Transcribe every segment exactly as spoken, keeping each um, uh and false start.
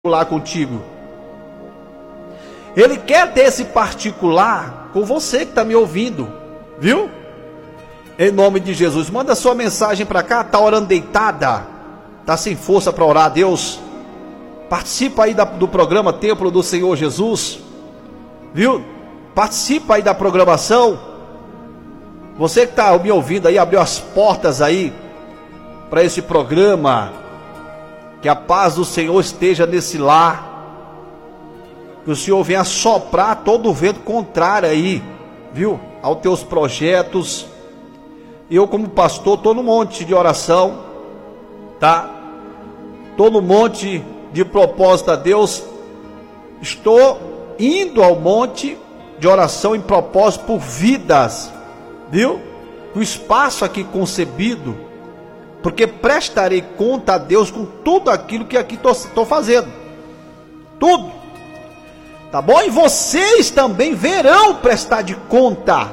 particular contigo. Ele quer ter esse particular com você que está me ouvindo, viu? Em nome de Jesus, manda sua mensagem para cá. Está orando deitada, está sem força para orar a Deus? Participa aí da, do programa Templo do Senhor Jesus, viu? Participa aí da programação. Você que está me ouvindo aí, abriu as portas aí para esse programa. Que a paz do Senhor esteja nesse lar. Que o Senhor venha soprar todo o vento contrário aí, viu? Aos teus projetos. Eu, como pastor, estou no monte de oração, tá? Estou no monte de propósito a Deus. Estou indo ao monte de oração em propósito por vidas, viu? O espaço aqui concebido. Porque prestarei conta a Deus com tudo aquilo que aqui estou fazendo. Tudo. Tá bom? E vocês também verão prestar de conta.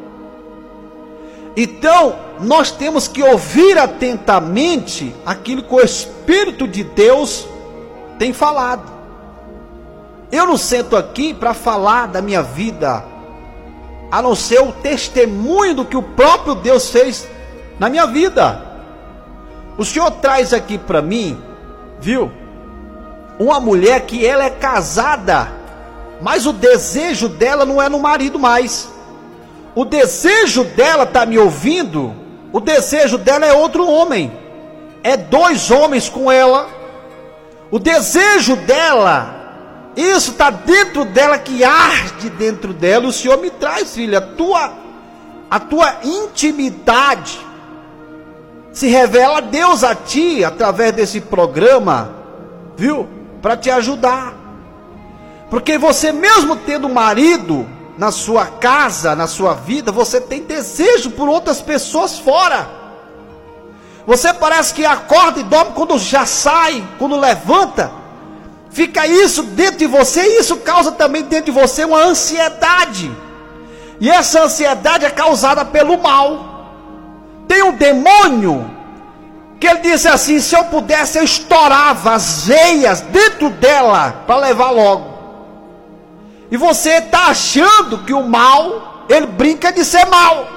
Então, nós temos que ouvir atentamente aquilo que o Espírito de Deus tem falado. Eu não sento aqui para falar da minha vida, a não ser o testemunho do que o próprio Deus fez na minha vida. O Senhor traz aqui para mim, viu? Uma mulher que ela é casada, mas o desejo dela não é no marido mais. O desejo dela, tá me ouvindo? O desejo dela é outro homem. É dois homens com ela. O desejo dela, isso está dentro dela, que arde dentro dela. O Senhor me traz, filha, a tua, a tua intimidade. Se revela Deus a ti através desse programa, viu? Para te ajudar. Porque você mesmo tendo um marido na sua casa, na sua vida, você tem desejo por outras pessoas fora. Você parece que acorda e dorme, quando já sai, quando levanta, fica isso dentro de você, e isso causa também dentro de você uma ansiedade. E essa ansiedade é causada pelo mal. Tem um demônio que ele disse assim: se eu pudesse eu estourava as veias dentro dela para levar logo. E você está achando que o mal, ele brinca de ser mal.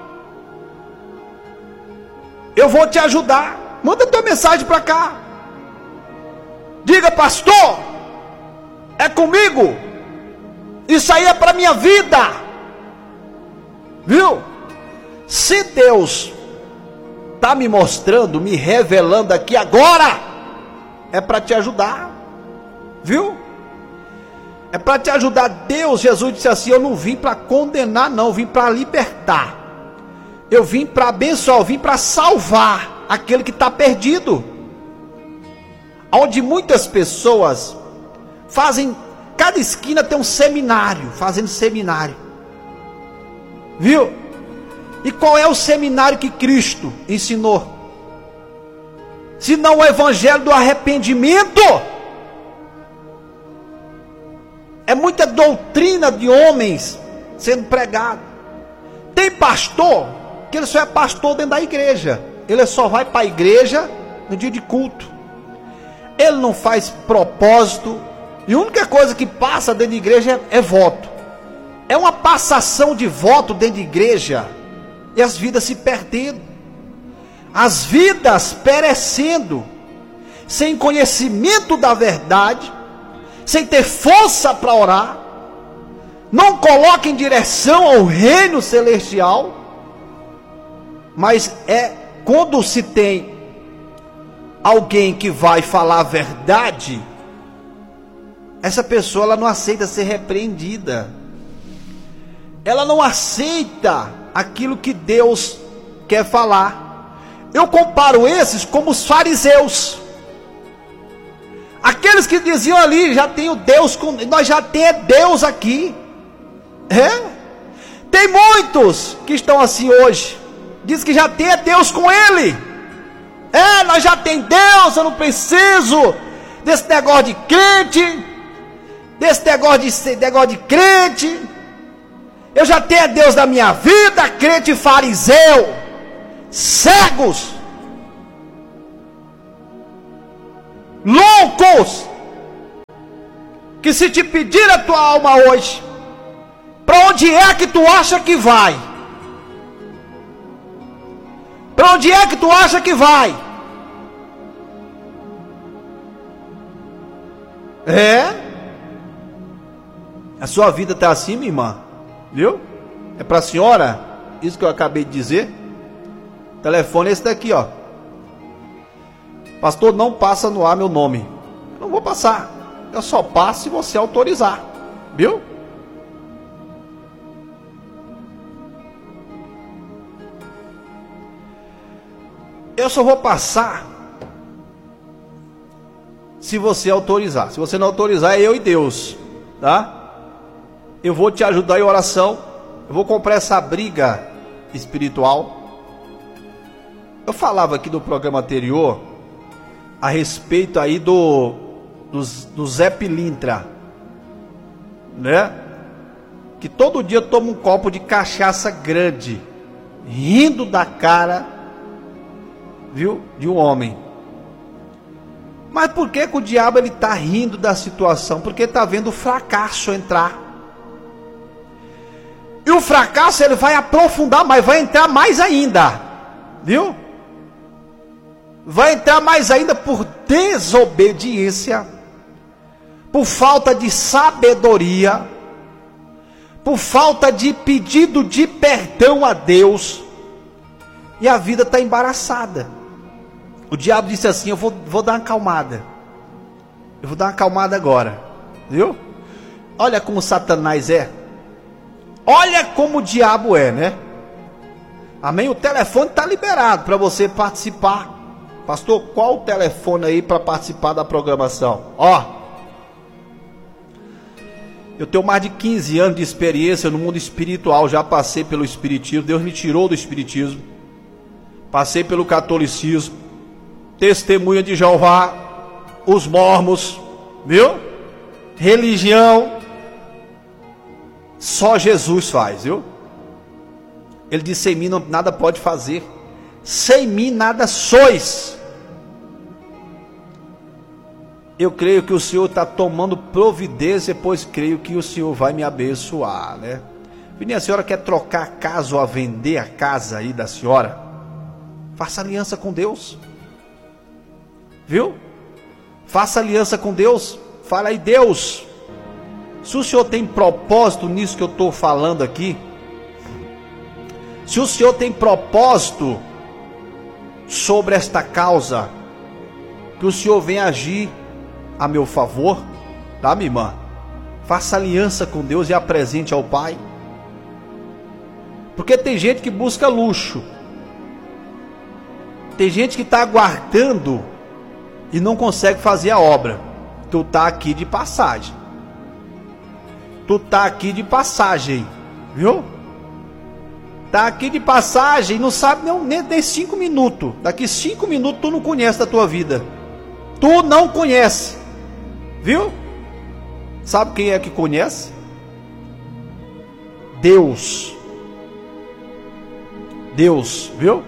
Eu vou te ajudar. Manda tua mensagem para cá. Diga: pastor, é comigo. Isso aí é para minha vida. Viu? Se Deus está me mostrando, me revelando aqui agora, é para te ajudar, viu? É para te ajudar. Deus, Jesus disse assim: eu não vim para condenar, não, eu vim para libertar, eu vim para abençoar, eu vim para salvar aquele que está perdido. Onde muitas pessoas fazem, cada esquina tem um seminário, fazendo seminário, viu? E qual é o seminário que Cristo ensinou? Se não o evangelho do arrependimento. É muita doutrina de homens sendo pregado. Tem pastor que ele só é pastor dentro da igreja. Ele só vai para a igreja no dia de culto. Ele não faz propósito. E a única coisa que passa dentro de igreja é, é voto. É uma passação de voto dentro de igreja. E as vidas se perdendo, as vidas perecendo, sem conhecimento da verdade, sem ter força para orar, não coloca em direção ao reino celestial. Mas é quando se tem alguém que vai falar a verdade, essa pessoa ela não aceita ser repreendida, ela não aceita aquilo que Deus quer falar. Eu comparo esses como os fariseus, aqueles que diziam ali: já tem o Deus, com... nós já temos Deus aqui. É? Tem muitos que estão assim hoje, diz que já tem Deus com ele. É, nós já tem Deus, eu não preciso desse negócio de crente, desse negócio de, negócio de crente. Eu já tenho Deus na minha vida. Crente fariseu, cegos, loucos, que se te pedir a tua alma hoje, para onde é que tu acha que vai? Para onde é que tu acha que vai? É? A sua vida está assim, minha irmã? Viu? É para a senhora? Isso que eu acabei de dizer. O telefone é esse daqui, ó. Pastor, não passa no ar meu nome. Eu não vou passar. Eu só passo se você autorizar. Viu? Eu só vou passar se você autorizar. Se você não autorizar, é eu e Deus, tá? Eu vou te ajudar em oração. Eu vou comprar essa briga espiritual. Eu falava aqui no programa anterior a respeito aí do, do, do Zé Pilintra, né? Que todo dia toma um copo de cachaça grande, rindo da cara, viu, de um homem. Mas por que que o diabo ele está rindo da situação? Porque está vendo o fracasso entrar. E o fracasso ele vai aprofundar mais, vai entrar mais ainda, viu? Vai entrar mais ainda por desobediência, por falta de sabedoria, por falta de pedido de perdão a Deus, e a vida está embaraçada. O diabo disse assim: eu vou, vou dar uma acalmada, eu vou dar uma acalmada agora, viu? Olha como Satanás é, olha como o diabo é, né? Amém? O telefone está liberado para você participar. Pastor, qual o telefone aí para participar da programação? Ó, eu tenho mais de quinze anos de experiência no mundo espiritual, já passei pelo espiritismo, Deus me tirou do espiritismo, passei pelo catolicismo, testemunha de Jeová, os mormons, viu? Religião, só Jesus faz, viu? Ele disse: sem mim não, nada pode fazer, sem mim nada sois. Eu creio que o Senhor está tomando providência, pois creio que o Senhor vai me abençoar, né? Menina, a senhora quer trocar a casa ou a vender a casa aí da senhora? Faça aliança com Deus, viu? Faça aliança com Deus. Fala aí: Deus, se o Senhor tem propósito nisso que eu estou falando aqui, se o Senhor tem propósito sobre esta causa, que o Senhor venha agir a meu favor, tá, minha irmã? Faça aliança com Deus e apresente ao Pai. Porque tem gente que busca luxo, tem gente que está aguardando e não consegue fazer a obra. Tu está aqui de passagem, tu está aqui de passagem, viu? Está aqui de passagem, não sabe nem, nem, nem cinco minutos. Daqui cinco minutos tu não conhece da tua vida. Tu não conhece, viu? Sabe quem é que conhece? Deus. Deus, viu?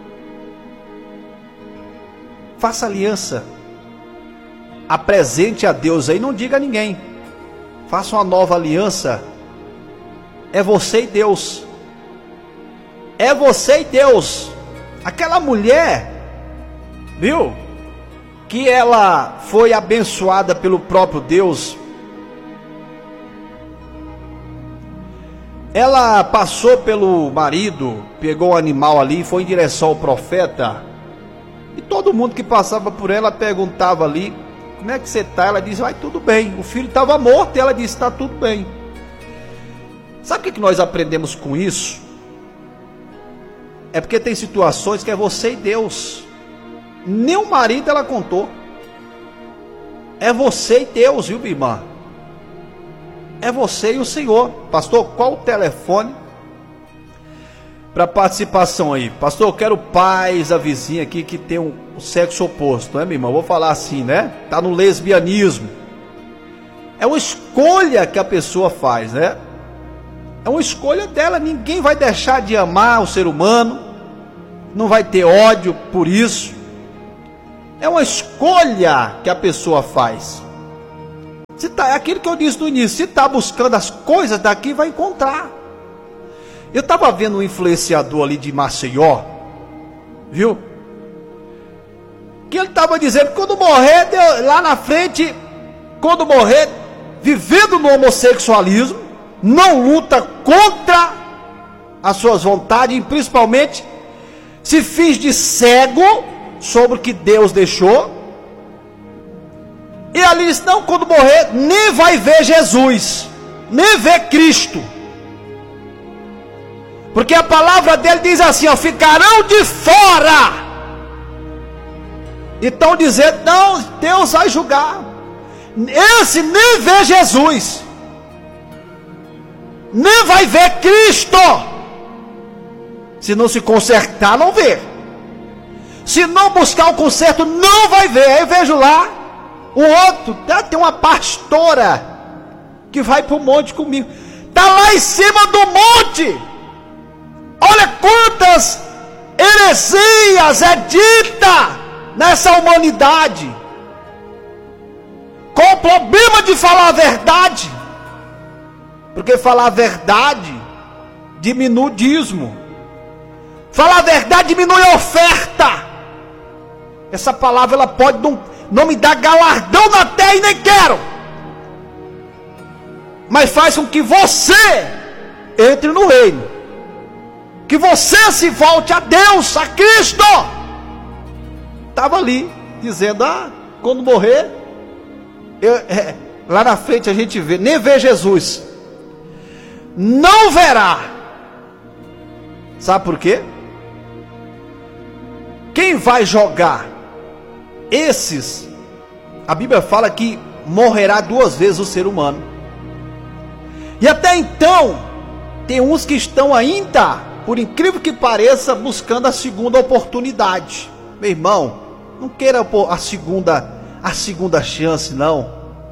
Faça aliança, apresente a Deus aí, não diga a ninguém. Faça uma nova aliança. É você e Deus. É você e Deus. Aquela mulher, viu, que ela foi abençoada pelo próprio Deus. Ela passou pelo marido, pegou o animal ali, foi em direção ao profeta, e todo mundo que passava por ela perguntava ali: como é que você está? Ela disse: vai tudo bem. O filho estava morto e ela disse: está tudo bem. Sabe o que nós aprendemos com isso? É porque tem situações que é você e Deus. Nem o marido ela contou. É você e Deus, viu, minha irmã? É você e o Senhor. Pastor, qual o telefone para participação aí? Pastor, eu quero paz, a vizinha aqui que tem um, um sexo oposto, né, minha irmã? Vou falar assim, né? Tá no lesbianismo. É uma escolha que a pessoa faz, né? É uma escolha dela. Ninguém vai deixar de amar o ser humano, não vai ter ódio por isso. É uma escolha que a pessoa faz. Se tá, é aquilo que eu disse no início, se está buscando as coisas daqui, vai encontrar. Eu estava vendo um influenciador ali de Maceió, viu? Que ele estava dizendo que quando morrer, lá na frente, quando morrer, vivendo no homossexualismo, não luta contra as suas vontades, e principalmente se finge de cego sobre o que Deus deixou. E ali diz, não, quando morrer, nem vai ver Jesus, nem ver Cristo. Porque a palavra dele diz assim, ó, ficarão de fora. E estão dizendo, não, Deus vai julgar. Esse nem vê Jesus, nem vai ver Cristo. Se não se consertar, não vê. Se não buscar o conserto, não vai ver. Aí eu vejo lá o outro, tem uma pastora que vai para o monte comigo. Está lá em cima do monte. Olha quantas heresias é dita nessa humanidade. Qual o problema de falar a verdade? Porque falar a verdade diminui o dízimo. Falar a verdade diminui a oferta. Essa palavra ela pode não, não me dar galardão na terra e nem quero, mas faz com que você entre no reino, que você se volte a Deus, a Cristo. Estava ali dizendo, ah, quando morrer, eu, é, lá na frente a gente vê, nem vê Jesus, não verá. Sabe por quê? Quem vai jogar esses, a Bíblia fala que morrerá duas vezes o ser humano. E até então, tem uns que estão ainda, por incrível que pareça, buscando a segunda oportunidade. Meu irmão, não queira a segunda, a segunda chance, não.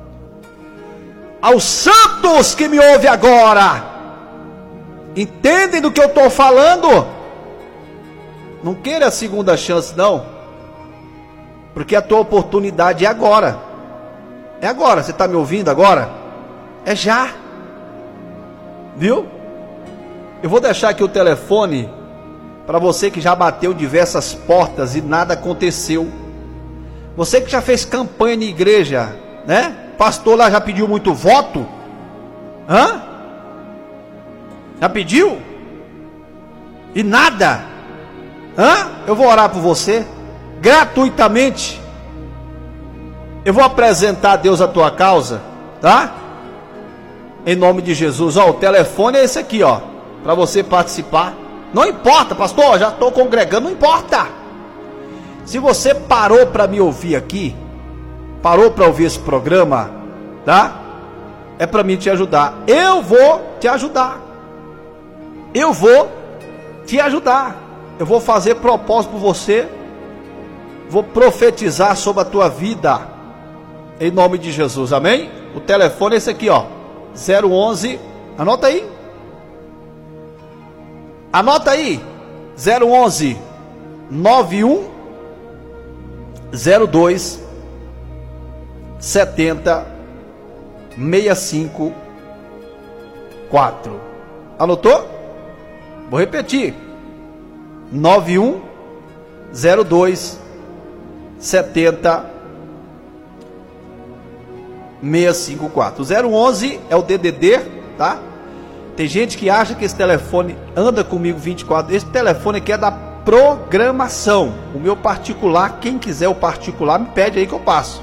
Aos santos que me ouvem agora, entendem do que eu estou falando? Não queira a segunda chance, não. Porque a tua oportunidade é agora. É agora, você está me ouvindo agora? É já. Viu? Eu vou deixar aqui o telefone para você que já bateu diversas portas e nada aconteceu. Você que já fez campanha na igreja, né? Pastor lá já pediu muito voto. Hã? Já pediu? E nada. Hã? Eu vou orar por você gratuitamente. Eu vou apresentar a Deus a tua causa, tá? Em nome de Jesus. Ó, o telefone é esse aqui, ó, para você participar. Não importa, pastor, já estou congregando, não importa. Se você parou para me ouvir aqui, parou para ouvir esse programa, tá? É para mim te ajudar. Eu vou te ajudar. Eu vou te ajudar. Eu vou fazer propósito por você. Vou profetizar sobre a tua vida, em nome de Jesus, amém? O telefone é esse aqui, ó, zero onze, anota aí, anota aí, zero onze, nove um zero dois, setenta, sessenta e cinco, quatro, anotou? Vou repetir, nove um zero dois, setenta, sessenta e cinco, quatro. O zero onze é o D D D, tá? Tem gente que acha que esse telefone anda comigo vinte e quatro. Esse telefone aqui é da programação. O meu particular, quem quiser o particular, me pede aí que eu passo.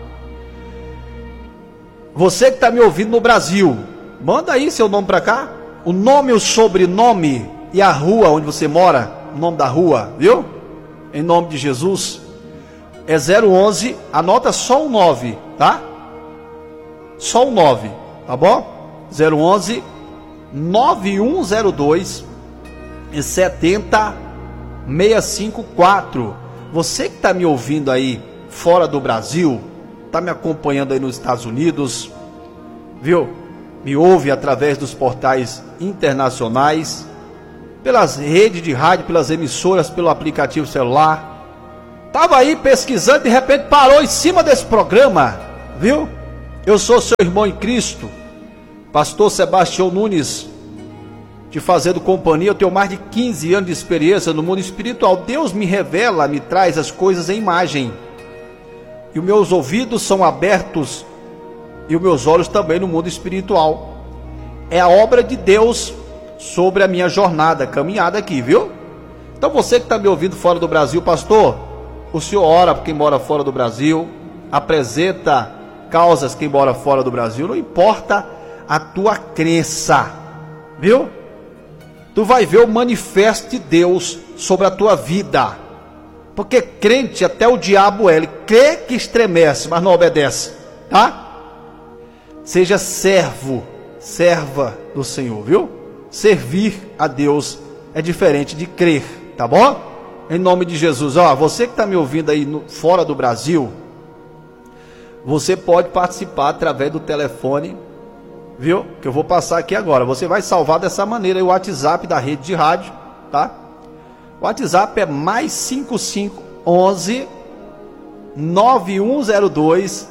Você que está me ouvindo no Brasil, manda aí seu nome para cá. O nome, o sobrenome e a rua onde você mora. O nome da rua, viu? Em nome de Jesus. É zero onze, anota só um nove, tá? Só um nove, tá bom? zero onze, nove um zero dois, setenta, sessenta e cinco, quatro. Você que está me ouvindo aí fora do Brasil, está me acompanhando aí nos Estados Unidos, viu? Me ouve através dos portais internacionais, pelas redes de rádio, pelas emissoras, pelo aplicativo celular. Estava aí pesquisando, de repente parou em cima desse programa, viu? Eu sou seu irmão em Cristo, pastor Sebastião Nunes, te fazendo companhia. Eu tenho mais de quinze anos de experiência no mundo espiritual. Deus me revela, me traz as coisas em imagem, e os meus ouvidos são abertos, e os meus olhos também no mundo espiritual. É a obra de Deus sobre a minha jornada, caminhada aqui, viu? Então você que está me ouvindo fora do Brasil, pastor, o senhor ora por quem mora fora do Brasil, apresenta causas quem mora fora do Brasil, não importa a tua crença, viu? Tu vai ver o manifesto de Deus sobre a tua vida, porque crente até o diabo é, ele crê que estremece, mas não obedece, tá? Seja servo, serva do Senhor, viu? Servir a Deus é diferente de crer, tá bom? Em nome de Jesus. Ó, você que está me ouvindo aí no, fora do Brasil, você pode participar através do telefone, viu? Que eu vou passar aqui agora. Você vai salvar dessa maneira aí o WhatsApp da rede de rádio, tá? O WhatsApp é mais cinco cinco onze nove um zero dois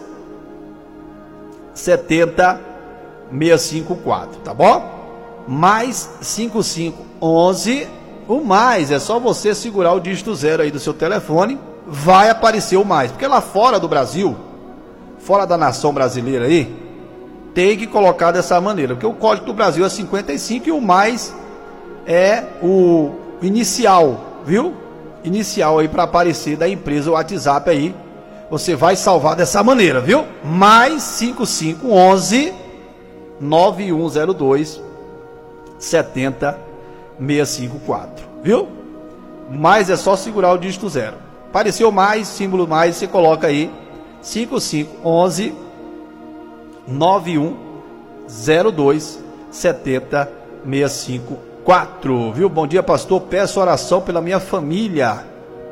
sete zero seis cinco quatro, tá bom? Mais cinco cinco onze, o mais é só você segurar o dígito zero aí do seu telefone, vai aparecer o mais, porque lá fora do Brasil, fora da nação brasileira aí, tem que colocar dessa maneira, porque o código do Brasil é cinquenta e cinco e o mais é o inicial, viu? Inicial aí para aparecer da empresa, o WhatsApp aí, você vai salvar dessa maneira, viu? Mais cinco cinco onze nove um zero dois sete zero seis cinco quatro, viu? Mais é só segurar o dígito zero. Apareceu mais, símbolo mais, você coloca aí cinco cinco onze nove um zero dois sete zero seis cinco quatro, viu? Bom dia, pastor, peço oração pela minha família.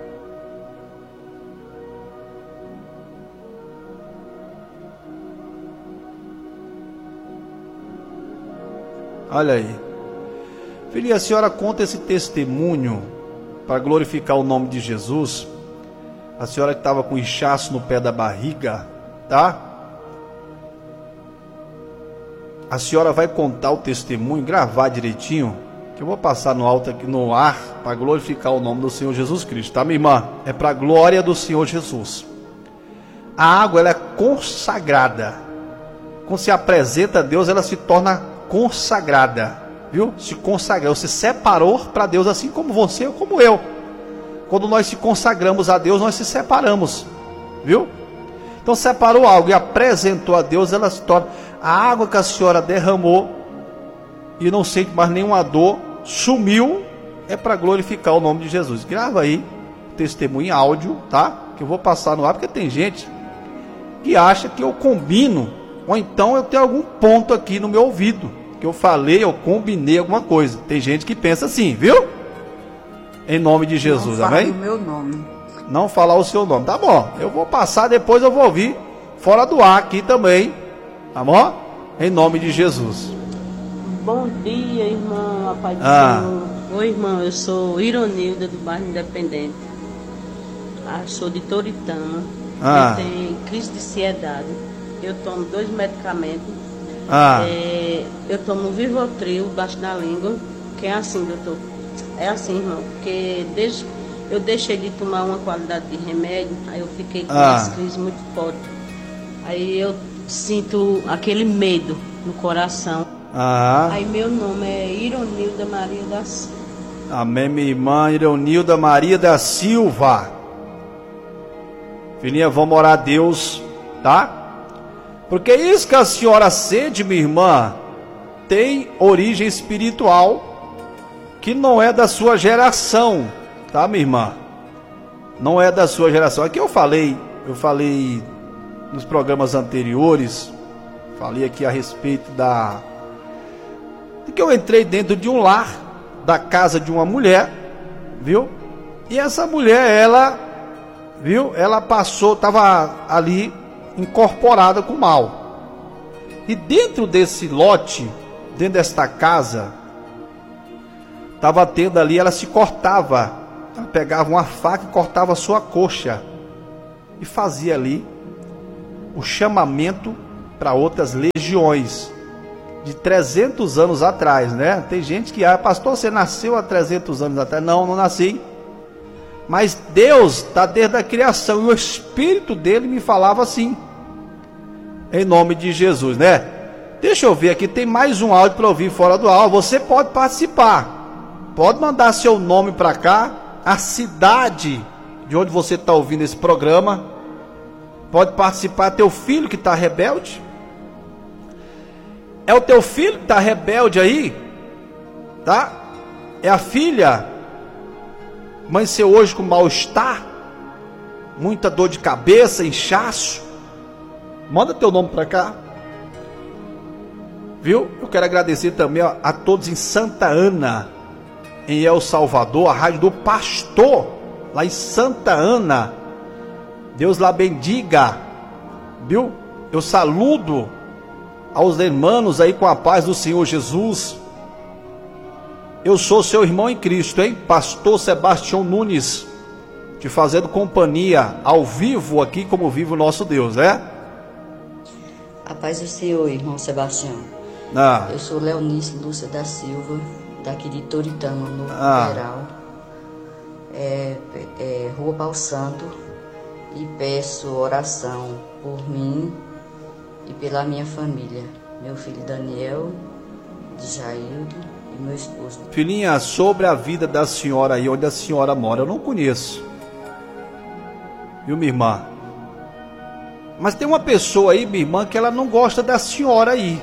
Olha aí, filha, a senhora conta esse testemunho para glorificar o nome de Jesus. A senhora que estava com inchaço no pé da barriga, tá? A senhora vai contar o testemunho, gravar direitinho, que eu vou passar no alto aqui no ar para glorificar o nome do Senhor Jesus Cristo, tá, minha irmã? É para a glória do Senhor Jesus. A água, ela é consagrada. Quando se apresenta a Deus, ela se torna consagrada, viu? Se consagrou, se separou para Deus, assim como você ou como eu. Quando nós se consagramos a Deus, nós se separamos, viu? Então separou algo e apresentou a Deus, ela se torna. A água que a senhora derramou e não sente mais nenhuma dor, sumiu, é para glorificar o nome de Jesus. Grava aí testemunho em áudio, tá? Que eu vou passar no ar, porque tem gente que acha que eu combino, ou então eu tenho algum ponto aqui no meu ouvido que eu falei, eu combinei alguma coisa. Tem gente que pensa assim, viu? Em nome de Jesus, não amém? Não fala o meu nome. Não falar o seu nome, tá bom. Eu vou passar, depois eu vou ouvir fora do ar aqui também, tá bom? Em nome de Jesus. Bom dia, irmão, a paz do Ah. Senhor. Oi, irmão, eu sou Ironilda, do bairro Independente. Ah, sou de Toritama. Ah. Eu tenho crise de ansiedade. Eu tomo dois medicamentos. Ah. É, eu tomo Vivotril baixo da língua, que é assim, doutor. É assim, irmão, porque desde eu deixei de tomar uma qualidade de remédio, aí eu fiquei com Ah. as crises muito fortes. Aí eu sinto aquele medo no coração. Ah. Aí meu nome é Ironilda Maria da Silva. Amém, minha irmã Ironilda Maria da Silva. Filhinha, vamos orar a Deus, tá? Porque isso que a senhora sente, minha irmã, tem origem espiritual, que não é da sua geração, tá, minha irmã? Não é da sua geração. Aqui eu falei, eu falei nos programas anteriores, falei aqui a respeito da... de que eu entrei dentro de um lar, da casa de uma mulher, viu? E essa mulher, ela, viu? Ela passou, estava ali incorporada com o mal. E dentro desse lote, dentro desta casa, estava tendo ali, ela se cortava, ela pegava uma faca e cortava a sua coxa, e fazia ali o chamamento para outras legiões de trezentos anos atrás, né? Tem gente que, ah, pastor, você nasceu há trezentos anos atrás. Não, não nasci. Mas Deus está desde a criação e o Espírito dele me falava assim, em nome de Jesus, né? Deixa eu ver aqui, tem mais um áudio para ouvir fora do áudio. Você pode participar, pode mandar seu nome para cá, a cidade de onde você está ouvindo esse programa, pode participar. Teu filho que está rebelde, é o teu filho que está rebelde aí, tá? É a filha, amanheceu hoje com mal-estar, muita dor de cabeça, inchaço, manda teu nome para cá, viu? Eu quero agradecer também a, a todos em Santa Ana, em El Salvador, a rádio do pastor, lá em Santa Ana, Deus lá bendiga, viu? Eu saludo aos irmãos aí com a paz do Senhor Jesus. Eu sou seu irmão em Cristo, hein? Pastor Sebastião Nunes, te fazendo companhia ao vivo aqui, como vive o nosso Deus, né? A paz do Senhor, irmão Sebastião. Ah. Eu sou Leonice Lúcia da Silva, daqui de Toritama, no Ah. Federal, é, é, Rua Pau Santo, e peço oração por mim e pela minha família, meu filho Daniel, de Jaildo, e meu esposo. Filhinha, sobre a vida da senhora aí, onde a senhora mora, eu não conheço, viu, minha irmã? Mas tem uma pessoa aí, minha irmã, que ela não gosta da senhora aí.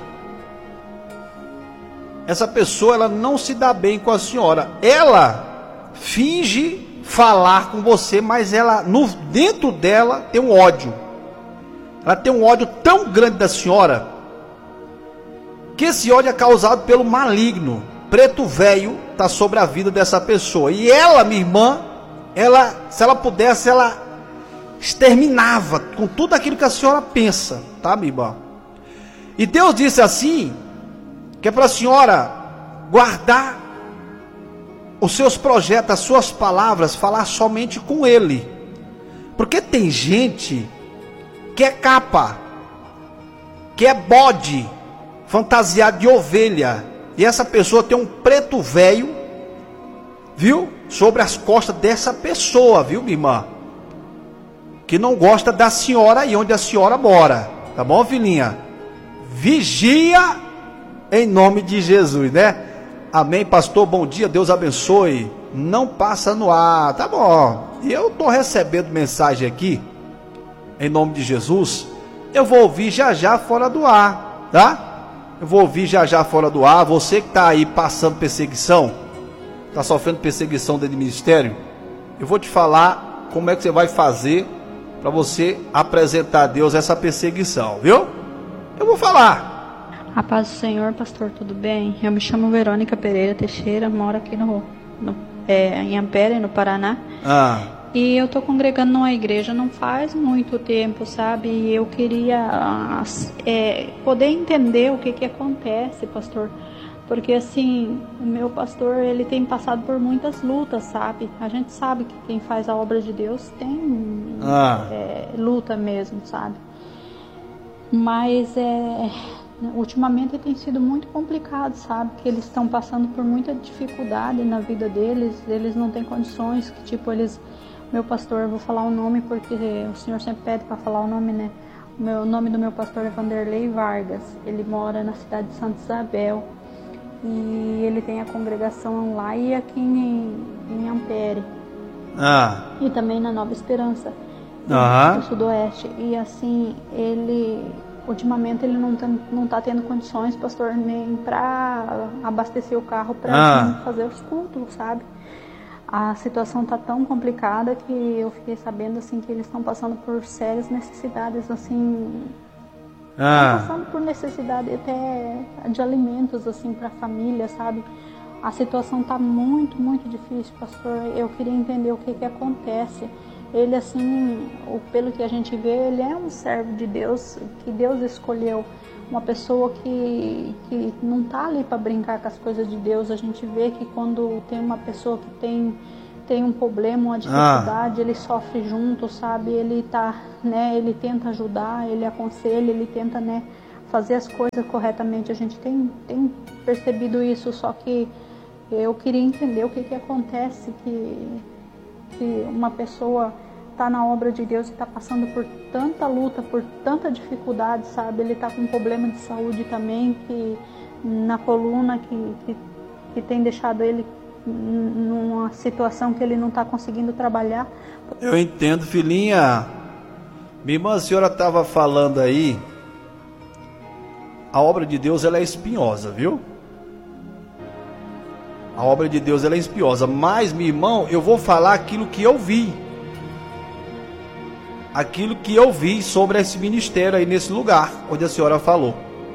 Essa pessoa, ela não se dá bem com a senhora. Ela finge falar com você, mas ela, no, dentro dela, tem um ódio. Ela tem um ódio tão grande da senhora, que esse ódio é causado pelo maligno. Preto velho está sobre a vida dessa pessoa. E ela, minha irmã, ela, se ela pudesse, ela exterminava com tudo aquilo que a senhora pensa, tá, minha irmã? E Deus disse assim, que é para a senhora guardar os seus projetos, as suas palavras, falar somente com Ele. Porque tem gente que é capa, que é bode, fantasiado de ovelha, e essa pessoa tem um preto velho, viu? Sobre as costas dessa pessoa, viu, minha irmã? Que não gosta da senhora aí onde a senhora mora, tá bom, filhinha? Vigia em nome de Jesus, né? Amém, pastor, bom dia, Deus abençoe. Não passa no ar, tá bom. E eu tô recebendo mensagem aqui, em nome de Jesus. Eu vou ouvir já já fora do ar, tá? Eu vou ouvir já já fora do ar. Você que tá aí passando perseguição, tá sofrendo perseguição dentro do ministério, eu vou te falar como é que você vai fazer para você apresentar a Deus essa perseguição, viu? Eu vou falar. A paz do Senhor, pastor, tudo bem? Eu me chamo Verônica Pereira Teixeira, moro aqui no, no, é, em Ampere, no Paraná. Ah. E eu estou congregando numa igreja não faz muito tempo, sabe? E eu queria é, poder entender o que que acontece, pastor. Porque assim, o meu pastor, ele tem passado por muitas lutas, sabe? A gente sabe que quem faz a obra de Deus tem ah. é, luta mesmo, sabe? Mas é... ultimamente tem sido muito complicado, sabe? Que eles estão passando por muita dificuldade na vida deles. Eles não têm condições, que tipo, eles... Meu pastor, eu vou falar o nome porque o senhor sempre pede para falar o nome, né? O meu, o nome do meu pastor é Vanderlei Vargas. Ele mora na cidade de Santa Isabel. E ele tem a congregação lá e aqui em, em Ampere. Ah. E também na Nova Esperança, ah. no Sudoeste. E assim, ele... ultimamente ele não, tem, não tá tendo condições, pastor, nem para abastecer o carro para ah. fazer os cultos, sabe? A situação tá tão complicada que eu fiquei sabendo assim que eles estão passando por sérias necessidades, assim, ah. passando por necessidade até de alimentos assim para a família, sabe? A situação tá muito, muito difícil, pastor. Eu queria entender o que que acontece. Ele, assim, pelo que a gente vê, ele é um servo de Deus, que Deus escolheu, uma pessoa que, que não está ali para brincar com as coisas de Deus. A gente vê que quando tem uma pessoa que tem, tem um problema, uma dificuldade, ah. ele sofre junto, sabe? Ele tá, né, ele tenta ajudar, ele aconselha, ele tenta, né, fazer as coisas corretamente. A gente tem, tem percebido isso, só que eu queria entender o que, que acontece, que, que uma pessoa está na obra de Deus e está passando por tanta luta, por tanta dificuldade, sabe? Ele está com um problema de saúde também, que na coluna, que, que, que tem deixado ele numa situação que ele não está conseguindo trabalhar. Eu entendo, filhinha. Minha irmã, a senhora estava falando aí, a obra de Deus ela é espinhosa, viu? A obra de Deus ela é espinhosa, mas, meu irmão, eu vou falar aquilo que eu vi. Aquilo que eu vi sobre esse ministério aí nesse lugar, onde a senhora falou.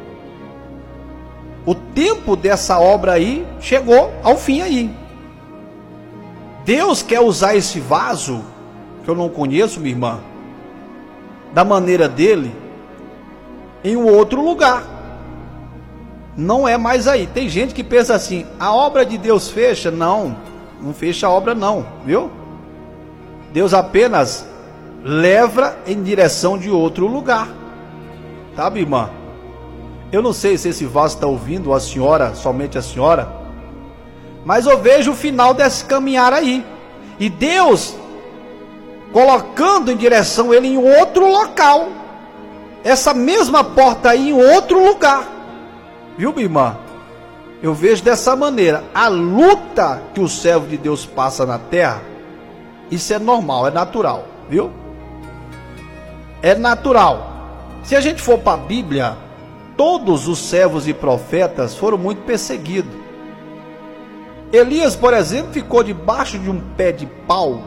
O tempo dessa obra aí chegou ao fim aí. Deus quer usar esse vaso, que eu não conheço, minha irmã, da maneira dele, em um outro lugar. Não é mais aí. Tem gente que pensa assim, a obra de Deus fecha. Não, não fecha a obra não, viu? Deus apenas leva em direção de outro lugar. Tá, minha irmã? Eu não sei se esse vaso está ouvindo, a senhora, somente a senhora, mas eu vejo o final desse caminhar aí. E Deus colocando em direção ele em outro local. Essa mesma porta aí em outro lugar. Viu, minha irmã? Eu vejo dessa maneira. A luta que o servo de Deus passa na terra, isso é normal, é natural, viu? É natural. Se a gente for para a Bíblia, todos os servos e profetas foram muito perseguidos. Elias, por exemplo, ficou debaixo de um pé de pau,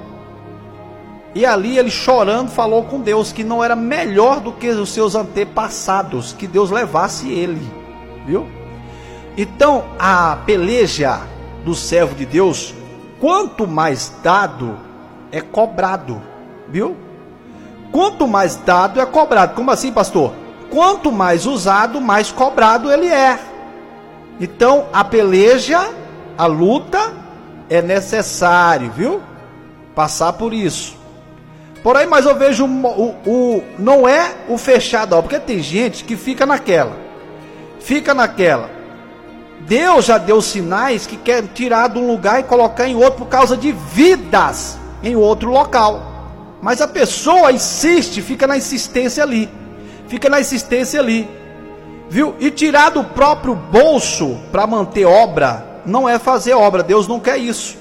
e ali ele chorando falou com Deus que não era melhor do que os seus antepassados, que Deus levasse ele, viu? Então a peleja do servo de Deus, quanto mais dado é cobrado, viu? Quanto mais dado é cobrado. Como assim, pastor? Quanto mais usado, mais cobrado ele é. Então a peleja, a luta é necessário, viu? Passar por isso. Porém, mas eu vejo o, o, o não é o fechado, ó, porque tem gente que fica naquela. Fica naquela. Deus já deu sinais que quer tirar de um lugar e colocar em outro por causa de vidas em outro local. Mas a pessoa insiste, fica na insistência ali. Fica na insistência ali. Viu? E tirar do próprio bolso para manter obra não é fazer obra. Deus não quer isso.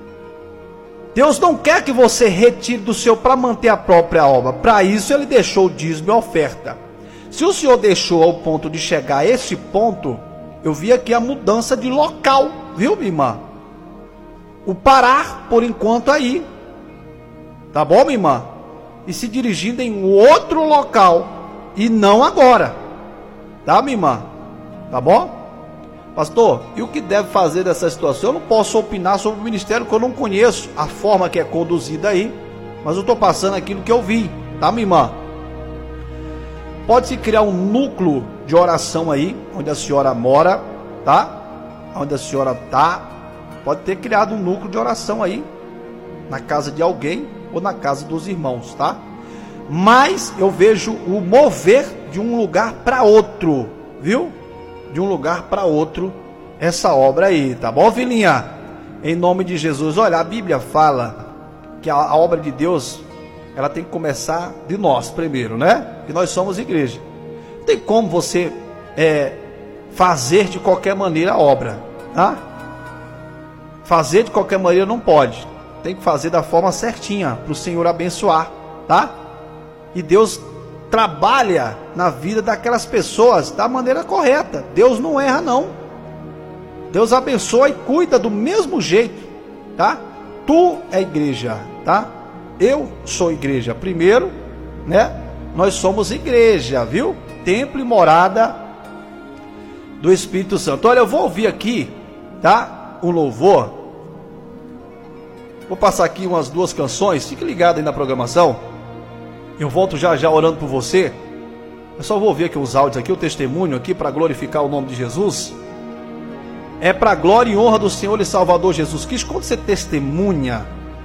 Deus não quer que você retire do seu para manter a própria obra. Para isso ele deixou o dízimo e a oferta. Se o Senhor deixou ao ponto de chegar a esse ponto, eu vi aqui a mudança de local, viu, minha irmã? O parar por enquanto aí. Tá bom, minha irmã? E se dirigindo em outro local. E não agora. Tá, minha irmã? Tá bom? Pastor, e o que deve fazer dessa situação? Eu não posso opinar sobre o ministério que eu não conheço, a forma que é conduzida aí. Mas eu estou passando aquilo que eu vi. Tá, minha irmã? Pode-se criar um núcleo de oração aí, onde a senhora mora, tá? Onde a senhora tá. Pode ter criado um núcleo de oração aí, na casa de alguém ou na casa dos irmãos, tá? Mas eu vejo o mover de um lugar para outro, viu? De um lugar para outro, essa obra aí, tá bom, filhinha? Em nome de Jesus. Olha, a Bíblia fala que a, a obra de Deus, ela tem que começar de nós primeiro, né? Que nós somos igreja. Não tem como você é, fazer de qualquer maneira a obra, tá? Fazer de qualquer maneira não pode. Tem que fazer da forma certinha para o Senhor abençoar, tá? E Deus trabalha na vida daquelas pessoas da maneira correta. Deus não erra não. Deus abençoa e cuida do mesmo jeito, tá? Tu é igreja, tá? Eu sou igreja. Primeiro, né? Nós somos igreja, viu? Templo e morada do Espírito Santo. Olha, eu vou ouvir aqui, tá? O louvor. Vou passar aqui umas duas canções. Fique ligado aí na programação. Eu volto já já orando por você. Eu só vou ouvir aqui os áudios aqui, o testemunho aqui para glorificar o nome de Jesus. É para a glória e honra do Senhor e Salvador Jesus Cristo. Quando você testemunha,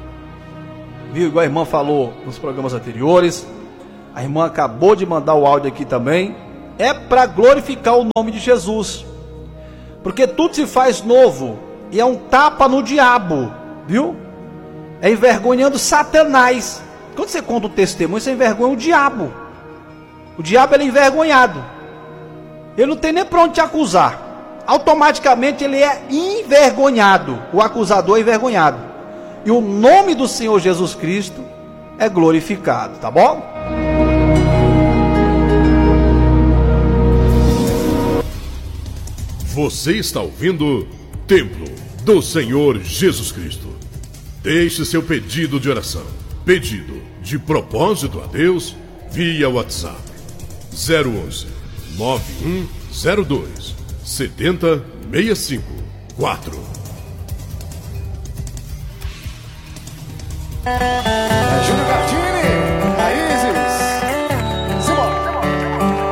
viu, igual a irmã falou nos programas anteriores, a irmã acabou de mandar o áudio aqui também. é para glorificar o nome de Jesus. Porque tudo se faz novo e é um tapa no diabo, viu? É envergonhando Satanás. Quando você conta um testemunho, você envergonha o diabo. O diabo ele é envergonhado. Ele não tem nem para onde te acusar. Automaticamente ele é envergonhado. O acusador é envergonhado. E o nome do Senhor Jesus Cristo é glorificado, tá bom? Você está ouvindo Templo do Senhor Jesus Cristo. Deixe seu pedido de oração, pedido de propósito a Deus via WhatsApp zero onze, nove um zero dois, sete zero seis cinco quatro.